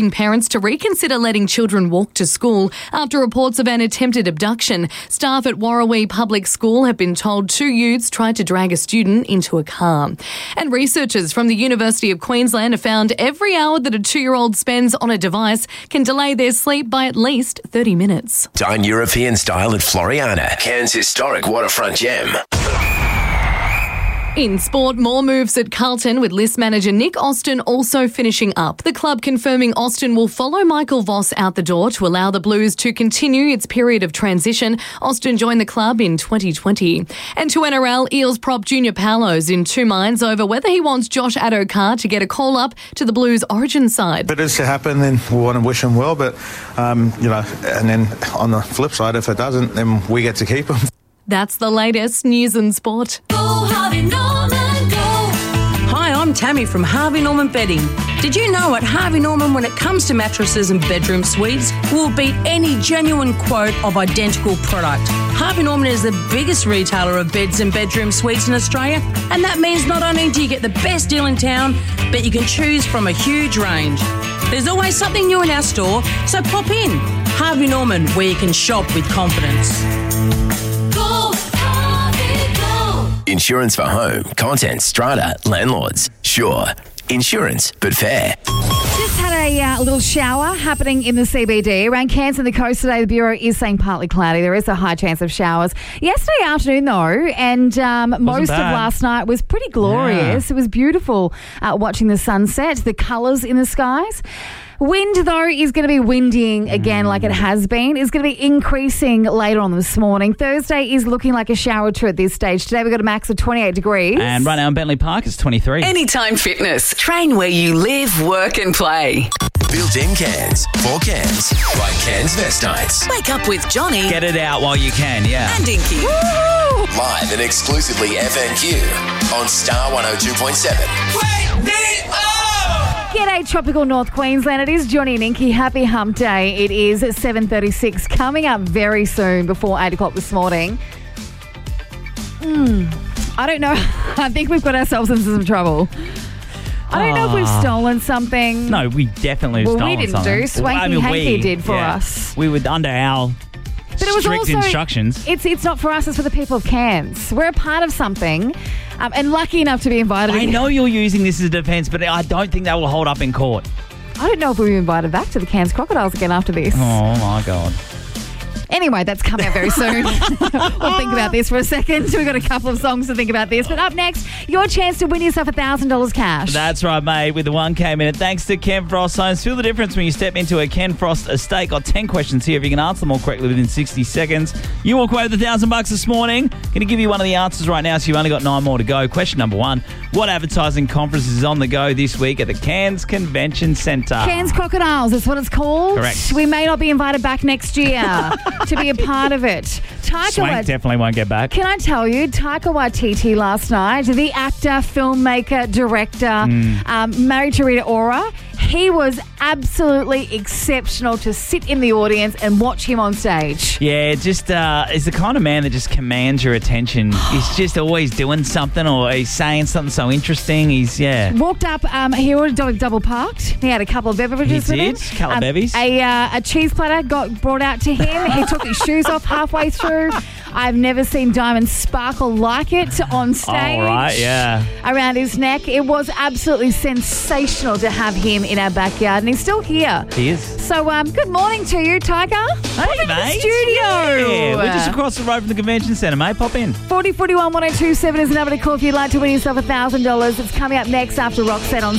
parents to reconsider letting children walk to school after reports of an attempted abduction. Staff at Warrawee Public School have been told 2 youths tried to drag a student into a car. And researchers from the University of Queensland have found every hour that a 2-year-old spends on a device can delay their sleep by at least 30 minutes. Dine European style at Floriana, Cairns' historic waterfront gem. In sport, more moves at Carlton with list manager Nick Austin also finishing up. The club confirming Austin will follow Michael Voss out the door to allow the Blues to continue its period of transition. Austin joined the club in 2020. And to NRL, Eels prop Junior Paulo's in two minds over whether he wants Josh Addo-Carr to get a call-up to the Blues origin side. If it is to happen, then we want to wish him well, but, and then on the flip side, if it doesn't, then we get to keep him. That's the latest news and sport. Go Harvey Norman, go. Hi, I'm Tammy from Harvey Norman Bedding. Did you know at Harvey Norman, when it comes to mattresses and bedroom suites, we'll beat any genuine quote of identical product. Harvey Norman is the biggest retailer of beds and bedroom suites in Australia, and that means not only do you get the best deal in town, but you can choose from a huge range. There's always something new in our store, so pop in. Harvey Norman, where you can shop with confidence. Insurance for home, content, strata, landlords. Sure, insurance, but fair. Just had a little shower happening in the CBD. Around Cairns and the coast today, the Bureau is saying partly cloudy. There is a high chance of showers. Yesterday afternoon, though, and most of last night was pretty glorious. Yeah. It was beautiful watching the sunset, the colours in the skies. Wind, though, is going to be winding again like it has been. It's going to be increasing later on this morning. Thursday is looking like a shower true at this stage. Today we've got a max of 28 degrees. And right now in Bentley Park it's 23. Anytime Fitness. Train where you live, work and play. Built-in Cairns. For Cairns. By Cairns Vest Nights. Wake up with Johnny. Get it out while you can, yeah. And Inky. Woo! Live and exclusively FNQ on Star 102.7. Wake me up! G'day, tropical North Queensland. It is Johnny and Inky. Happy hump day. It is 7:36. Coming up very soon before 8 o'clock this morning. I don't know. I think we've got ourselves into some trouble. I don't know if we've stolen something. No, we definitely have stolen something. Well, we didn't do. Swanky Hanky did for us. We were under our strict instructions. It's not for us, it's for the people of Cairns. We're a part of something and lucky enough to be invited. I know you're using this as a defence, but I don't think that will hold up in court. I don't know if we'll be invited back to the Cairns Crocodiles again after this. Oh, my God. Anyway, that's coming up very soon. We'll think about this for a second. We've got a couple of songs to think about this. But up next, your chance to win yourself $1,000 cash. That's right, mate, with the 1K minute. Thanks to Ken Frost Homes. Feel the difference when you step into a Ken Frost estate. Got 10 questions here. If you can answer them all correctly within 60 seconds, you walk away with $1,000 this morning. Going to give you one of the answers right now, so you've only got 9 more to go. Question number 1. What advertising conference is on the go this week at the Cairns Convention Centre? Cairns Crocodiles, that's what it's called. Correct. We may not be invited back next year to be a part of it. Swank definitely won't get back. Can I tell you, Taika Waititi last night, the actor, filmmaker, director, married to Rita Ora, he was absolutely exceptional to sit in the audience and watch him on stage. Yeah, just he's the kind of man that just commands your attention. He's just always doing something, or he's saying something so interesting. Walked up, he already double parked. He had a couple of beverages with him. A couple of bevies. A cheese platter got brought out to him. He took his shoes off halfway through. I've never seen diamonds sparkle like it on stage. All right, yeah. Around his neck. It was absolutely sensational to have him in our backyard, and he's still here. He is. So, good morning to you, Tiger. Hey, mate. The studio. Yeah, we're just across the road from the convention centre, mate. Pop in. 4041 1027 is the number to call if you'd like to win yourself $1,000. It's coming up next after Roxette on